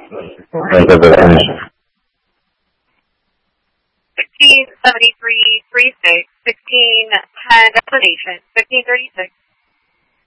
Thank you very much. 167336, 1610 destination, 1536.